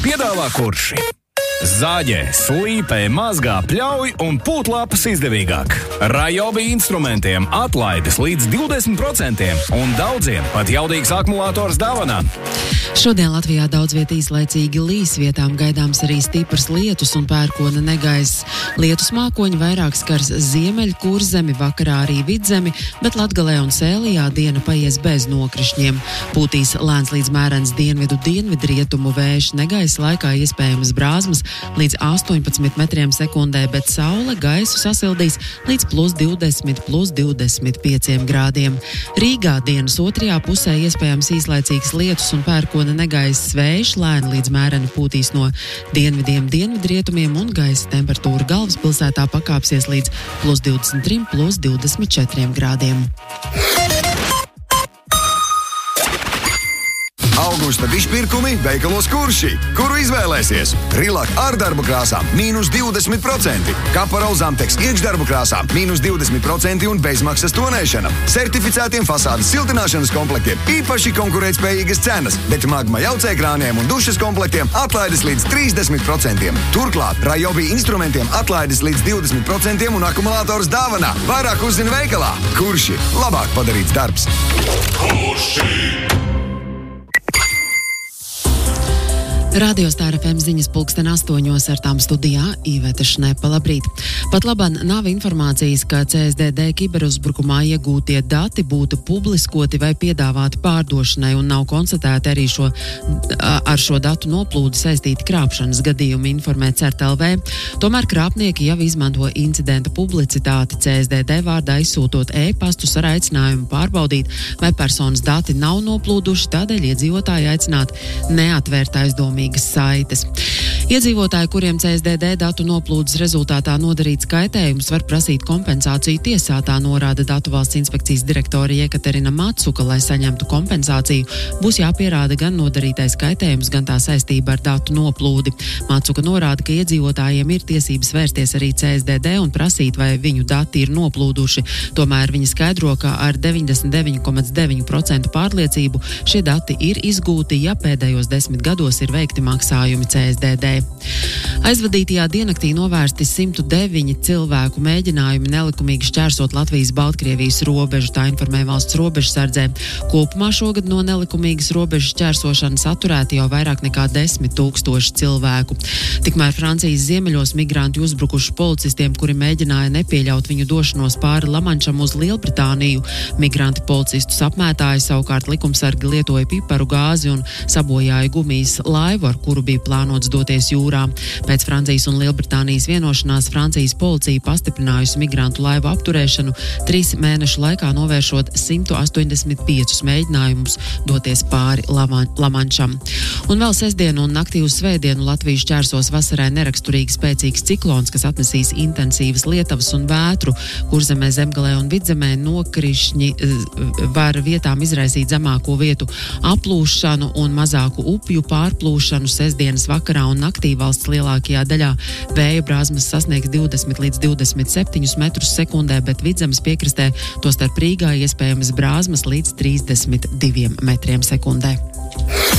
piedāvā Kurši. Zāģē, slīpē, mazgā, pļauj un pūtlapas izdevīgāk. Rajobi instrumentiem atlaides līdz 20% un daudziem pat jaudīgs akumulators dāvanā. Šodien Latvijā daudz viet īslaicīgi līs, vietām gaidāms arī stiprs lietus un pērkona negaiss. Lietus mākoņi vairāk skars ziemeļu Kurzemi, vakarā arī Vidzemi, bet Latgalē un Sēlijā diena paies bez nokrišņiem. Pūtīs lēns līdz mērens dienvidrietumu vējš, negaisa laikā iespējamas brāzmas līdz 18 metriem sekundē, bet saule gaisu sasildīs līdz +20, +25 grādiem. Rīgā dienas otrajā pusē iespējams īslaicīgs lietus un pērkona negaiss vējš, lēni līdz mēreni pūtīs no dienvidiem dienvidrietumiem un gaisa temperatūra galvaspilsētā pakāpsies līdz +23, +24 grādiem. Augusta izpirkumi veikalos Kurši, kuru izvēlēsies. Rilak ar darba krāsām -20%, Kaparol Zamteks iekšdarba krāsām -20% un bezmaksas tonēšana. Certificētiem fasādes siltināšanas komplektiem īpaši konkurētspējīgas cenas, bet Magma jaucēkrāniem un dušas komplektiem atlaides līdz 30%. Turklāt Rajobi instrumentiem atlaides līdz 20% un akumulators dāvanā. Vairāk uzzina veikalā. Kurši, labāk padarīts darbs. Kurši! Radio Star FM ziņas 8:00 ar tām studijā Iveta Šnepa. Labrīt! Pat labāk nav informācijas, ka CSDD kiberuzbrukumā iegūtie dati būtu publiskoti vai piedāvāti pārdošanai un nav konstatēti arī ar šo datu noplūdi saistīti krāpšanas gadījumi, informē CERT.LV. Tomēr krāpnieki jau izmanto incidenta publicitāti CSDD vārdā izsūtot e-pastus ar aicinājumu pārbaudīt, vai personas dati nav noplūduši, tādēļ iedzīvotāji aicināti neatvērt aizdomīgi saites. Iedzīvotāji, kuriem CSDD datu noplūdes rezultātā nodarīts kaitējums, var prasīt kompensāciju tiesā, tā norāda Datu valsts inspekcijas direktore Jekaterina Matsuka. Lai saņemtu kompensāciju, būs jāpierāda gan nodarītais kaitējums, gan tā saistība ar datu noplūdi. Matsuka norāda, ka iedzīvotājiem ir tiesības vērsties arī CSDD un prasīt, vai viņu dati ir noplūduši. Tomēr viņa skaidro, ka ar 99,9% pārliecību šie dati ir izgūti, ja pēdējos 10 gados ir veikti maksājumi CSDD. Aizvadītajā diennaktī novērsti 109 cilvēku mēģinājumi nelikumīgi šķērsot Latvijas-Baltkrievijas robežu, tā informē valsts robežsardzē. Kopumā šogad no nelikumīgas robežas šķērsošanas atturēti jau vairāk nekā 10 000 cilvēku. Tikmēr Francijas ziemeļos migranti uzbrukuši policistiem, kuri mēģināja nepieļaut viņu došanos pāri Lamančam uz Lielbritāniju. Migranti policistus apmētāja, savukārt likumsargi lietoja piparu gāzi un sabojāja gumijas laivu, ar kuru bija plānots doties jūrā. Pēc Francijas un Lielbritānijas vienošanās Francijas policija pastiprinājusi migrantu laivu apturēšanu 3 mēnešu laikā, novēršot 185 mēģinājumus doties pāri Lamančam. Un vēl sestdienu un naktī uz svētdienu Latviju šķērsos vasarai neraksturīgi spēcīgs ciklons, kas atnesīs intensīvas lietavas un vētru. Kurzemē, Zemgalē un Vidzemē nokrišņi var vietām izraisīt zemāko vietu aplūšanu un mazāku upju pārplūšanu. Sestdienas vakarā un naktī valsts lielākajā daļā vēja brāzmas sasniegs 20 līdz 27 metrus sekundē, bet Vidzemes piekrastē, tostarp Rīgā, iespējamas brāzmas līdz 32 metriem sekundē.